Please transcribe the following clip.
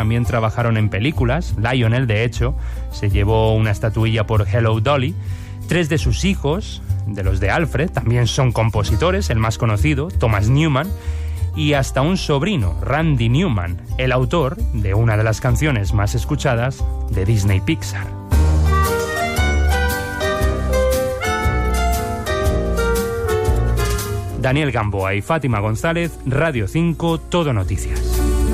también trabajaron en películas. Lionel, de hecho, se llevó una estatuilla por Hello Dolly. 3 de sus hijos, de los de Alfred, también son compositores, el más conocido, Thomas Newman, y hasta un sobrino, Randy Newman, el autor de una de las canciones más escuchadas de Disney Pixar. Daniel Gamboa y Fátima González, Radio 5, Todo Noticias.